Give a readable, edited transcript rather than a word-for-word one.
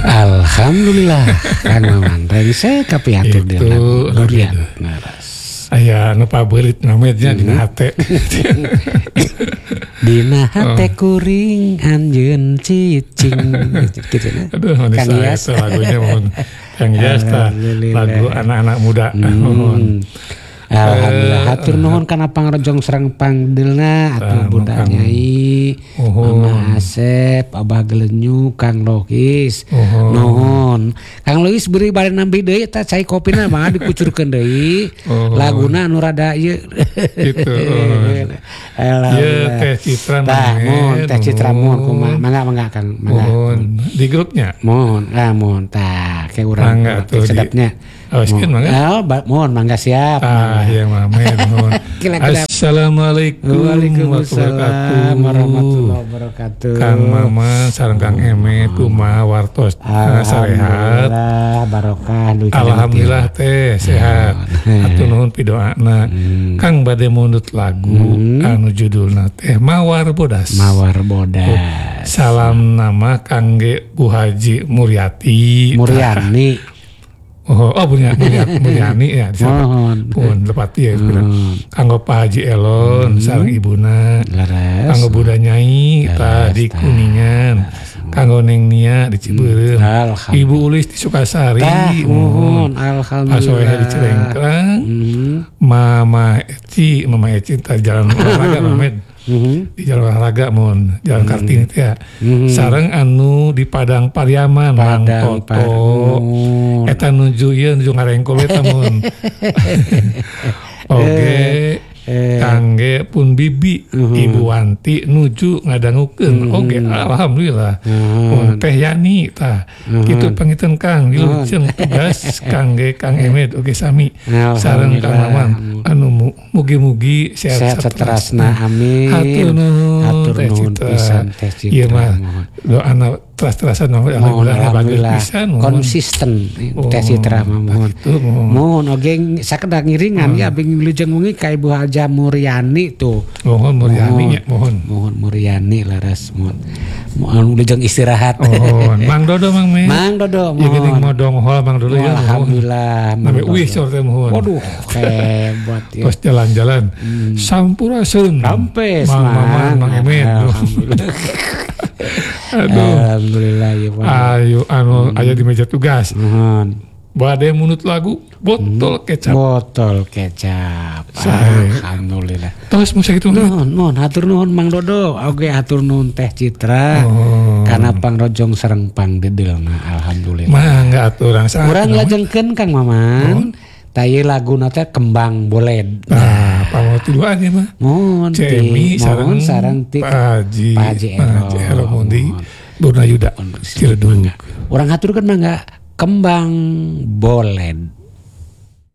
Alhamdulillah Kang Maman. Tadi saya kapiatur dia durian. Aya nu pabelit namanya dina hate. Dina hate kuring anjeun cicing. Gitu na. Aduh, Kang Yas lagunya mohon. Kang Yas lagu anak-anak muda. Alhamdulillah hatur nuhun kana pangrojong sareng pangdelna atuh Bunda Nyai, Mama Asep, Abah Gelenyu, Kang Lokis. Nuhun. Kang Lokis beri bari nambi deui eta cai kopina mah dikucurkeun deui. Laguna anu rada ieu. Gitu. Alhamdulillah. Teh Citra mohon Teh Citra mohon kumaha mangga Kang mangga. Di grupnya. Mohon tah ke urang sedapnya. Sekian mangga. Mohon mangga siap. Ya mohon. Assalamualaikum warahmatullahi wabarakatuh. Kang Mama sareng Kang Emet kumaha wartos sarehat. Barokah. Alhamdulillah teh sehat. Hatur nuhun pidoana. Kang bade mundut lagu anu judulna teh Mawar Bodas. Salam nama Kangge Bu Haji Muryati. Muryani ya. Pun lepati ya. Kanggo Pak Haji Elon sareng ibuna. Kanggo Bunda Nyai di Kuningan. Kanggo Neng Nia di Ciberem. Ibu Ulis di Sukasari. Alhamdulillah. Asoeha di Cirengkrang. Mama Eci jalan olahraga Mamed. Di jalan olahraga mun jalan Kartini teh ya. Sareng anu di Padang Pariaman Mang Toto. Eta nuju ngarengkol eta mun. Oke. Kangge pun bibi Ibu Wanti nuju ngadangukeun oge alhamdulillah. Teh Yani tah kitu pangiten Kang diluceun tugas kangge Kang Emet oge sami sareng Kang Maman anu mugi-mugi sehat saterasna amin. Hatur nuhun pisan Teh Citra. Ieu mah doana teras-terasan alhamdulillah konsisten Teh Citra mohon oge sakedah ngiringan ya bing wilujeng wengi ka Ibu Haja Muryani tuh. Mohon Muryani ya, mohon Muryani laras mohon wilujeng istirahat. Mang Dodo Mang Me. Mang Dodo mohon. Ya geuning modong hol Mang Dodo ya. Alhamdulillah. Nami wih sorte mohon. Waduh hebat ya. Pas jalan-jalan sampuraseun. Rampes Mang Emet. Alhamdulillah. Aduh. Alhamdulillah ya Pak. Ayo aya di meja tugas. Bade munut lagu botol kecap. Alhamdulillah. Tos musik itu nuhun hatur nuhun Mang Dodo oge hatur nuhun Teh Citra kana pangrojong sareng pangdedelna alhamdulillah. Mangga atuh urang lajengkeun Kang Maman. Tayi laguna teh Kembang Boled. Pamau tuduhan ya mah. Mohon Cemi sareng Pak Haji Ero di Burnayuda Ciledug. Urang haturkeun mangga Kembang Boled.